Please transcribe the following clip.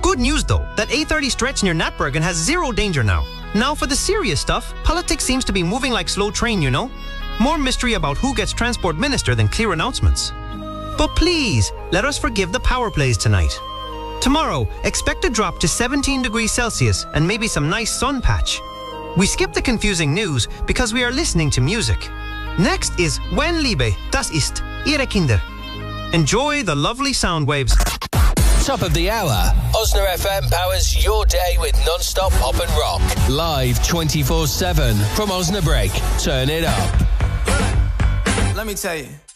Good news though, that A30 stretch near Natbergen has zero danger now. Now for the serious stuff, politics seems to be moving like slow train, you know? More mystery about who gets transport minister than clear announcements. But please, let us forgive the power plays tonight. Tomorrow, expect a drop to 17 degrees Celsius and maybe some nice sun patch. We skip the confusing news because we are listening to music. Next is Wenn Liebe, das ist, ihre Kinder. Enjoy the lovely sound waves. Top of the hour. Osna FM powers your day with non-stop pop and rock. Live 24/7 from Osnabrück. Turn it up. Let me tell you.